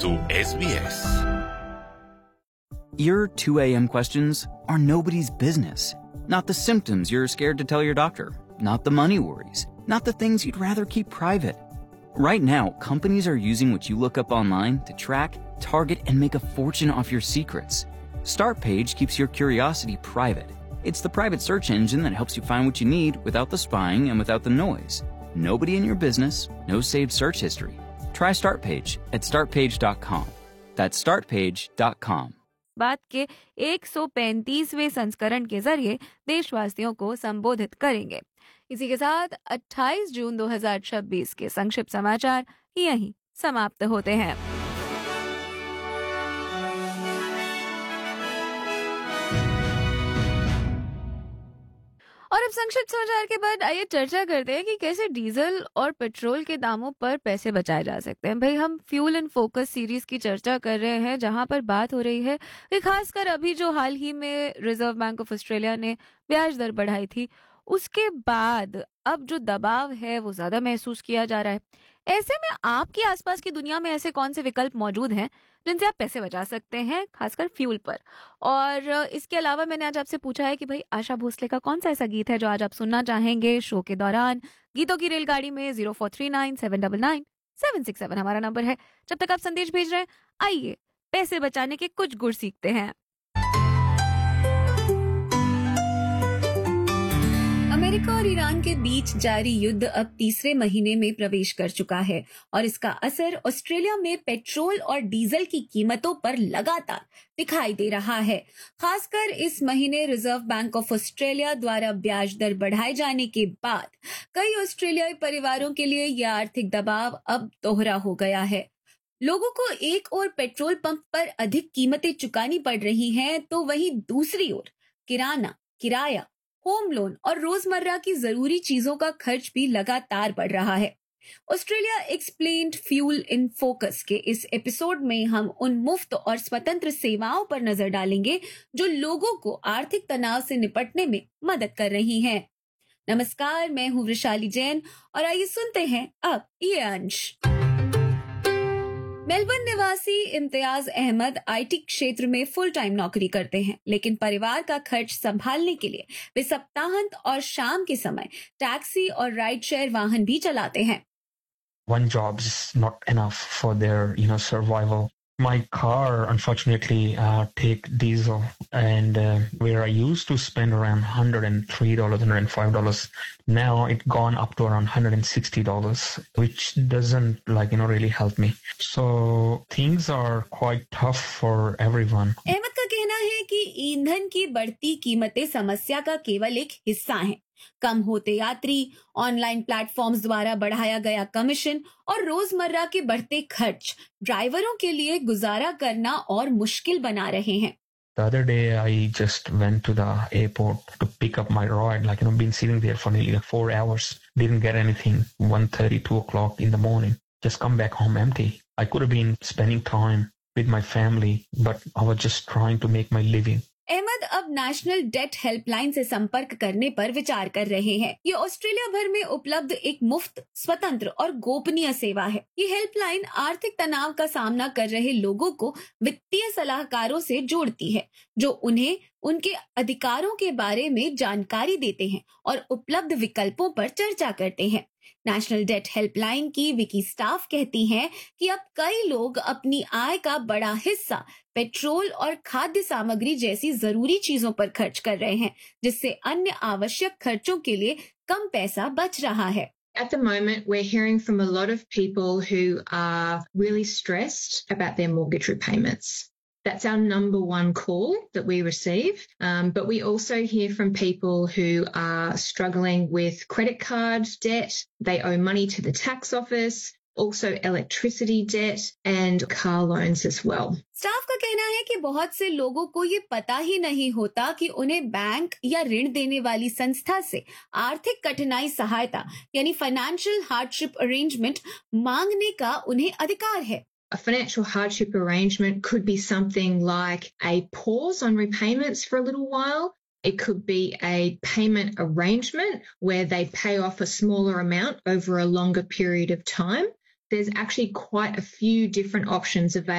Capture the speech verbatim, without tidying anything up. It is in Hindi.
puso S B S. Your two a.m. questions are nobody's business. Not the symptoms you're scared to tell your doctor. Not the money worries. Not the things you'd rather keep private. Right now, companies are using what you look up online to track, target, and make a fortune off your secrets. Startpage keeps your curiosity private. It's the private search engine that helps you find what you need without the spying and without the noise. Nobody in your business, no saved search history. Try Startpage at startpage dot com. That's startpage dot com. बात के एक सौ पैंतीसवें संस्करण के जरिए देशवासियों को संबोधित करेंगे। इसी के साथ अट्ठाईस जून दो हज़ार छब्बीस के संक्षिप्त समाचार यहीं समाप्त होते हैं। और अब संक्षिप्त समाचार के बाद आइए चर्चा करते हैं कि कैसे डीजल और पेट्रोल के दामों पर पैसे बचाए जा सकते हैं। भाई, हम फ्यूल इन फोकस सीरीज की चर्चा कर रहे हैं, जहां पर बात हो रही है कि खासकर अभी जो हाल ही में रिजर्व बैंक ऑफ ऑस्ट्रेलिया ने ब्याज दर बढ़ाई थी, उसके बाद अब जो दबाव है वो ज्यादा महसूस किया जा रहा है। ऐसे में आपके आसपास की दुनिया में ऐसे कौन से विकल्प मौजूद हैं जिनसे आप पैसे बचा सकते हैं, खासकर फ्यूल पर? और इसके अलावा मैंने आज आपसे पूछा है कि भाई आशा भोसले का कौन सा ऐसा गीत है जो आज आप सुनना चाहेंगे शो के दौरान। गीतों की रेलगाड़ी में zero four three nine seven double nine seven six seven हमारा नंबर है। जब तक आप संदेश भेज रहे हैं, आइए पैसे बचाने के कुछ गुर सीखते हैं। अमेरिका और ईरान के बीच जारी युद्ध अब तीसरे महीने में प्रवेश कर चुका है और इसका असर ऑस्ट्रेलिया में पेट्रोल और डीजल की कीमतों पर लगातार दिखाई दे रहा है। खासकर इस महीने रिजर्व बैंक ऑफ ऑस्ट्रेलिया द्वारा ब्याज दर बढ़ाए जाने के बाद कई ऑस्ट्रेलियाई परिवारों के लिए यह आर्थिक दबाव अब दोहरा हो गया है। लोगों को एक ओर पेट्रोल पंप पर अधिक कीमतें चुकानी पड़ रही हैं, तो वहीं दूसरी ओर किराना, किराया, होम लोन और रोजमर्रा की जरूरी चीजों का खर्च भी लगातार बढ़ रहा है। Australia explained fuel in focus के इस एपिसोड में हम उन मुफ्त और स्वतंत्र सेवाओं पर नजर डालेंगे जो लोगों को आर्थिक तनाव से निपटने में मदद कर रही हैं। नमस्कार, मैं हूं वृशाली जैन और आइए सुनते हैं अब ये अंश। मेलबर्न निवासी इम्तियाज अहमद आईटी क्षेत्र में फुल टाइम नौकरी करते हैं, लेकिन परिवार का खर्च संभालने के लिए वे सप्ताहांत और शाम के समय टैक्सी और राइड शेयर वाहन भी चलाते हैं। One job is not enough for their, you know, survival. My car, unfortunately, uh, take diesel, and uh, where I used to spend around one hundred three dollars, one hundred five dollars, now it's gone up to around one hundred sixty dollars, which doesn't, like, you know, really help me. So things are quite tough for everyone. Ahmad का कहना है कि ईंधन की बढ़ती कीमतें समस्या का केवल एक हिस्सा हैं। कम होते यात्री, ऑनलाइन प्लेटफॉर्म्स द्वारा बढ़ाया गया कमीशन और रोजमर्रा के बढ़ते खर्च ड्राइवरों के लिए गुजारा करना और मुश्किल बना रहे हैं। The other day, I just went to the airport to pick up my ride. Like, you know, been sitting there for nearly like four hours. Didn't get anything. one thirty, two o'clock in the morning. Just come back home empty. I could have been spending time with my family, but I was just trying to make my living. Ahmad अब नेशनल डेट हेल्पलाइन से संपर्क करने पर विचार कर रहे हैं। ये ऑस्ट्रेलिया भर में उपलब्ध एक मुफ्त, स्वतंत्र और गोपनीय सेवा है। ये हेल्पलाइन आर्थिक तनाव का सामना कर रहे लोगों को वित्तीय सलाहकारों से जोड़ती है, जो उन्हें उनके अधिकारों के बारे में जानकारी देते हैं और उपलब्ध विकल्पों पर चर्चा करते हैं। नेशनल डेट हेल्पलाइन की विकी स्टाफ कहती हैं कि अब कई लोग अपनी आय का बड़ा हिस्सा पेट्रोल और खाद्य सामग्री जैसी जरूरी चीजों पर खर्च कर रहे हैं, जिससे अन्य आवश्यक खर्चों के लिए कम पैसा बच रहा है। At the moment, we're hearing from a lot of people who are really stressed about their mortgage repayments. That's our number one call that we receive. Um, but we also hear from people who are struggling with credit card debt. They owe money to the tax office, also electricity debt and car loans as well. Staff का कहना है कि बहुत से लोगों को ये पता ही नहीं होता कि उन्हें बैंक या ऋण देने वाली संस्था से आर्थिक कठिनाई सहायता यानी फाइनेंशियल हार्डशिप अरेंजमेंट मांगने का उन्हें अधिकार है। A financial hardship arrangement could be something like a pause on repayments for a little while. It could be a payment arrangement where they pay off a smaller amount over a longer period of time. There's actually quite a few different options available.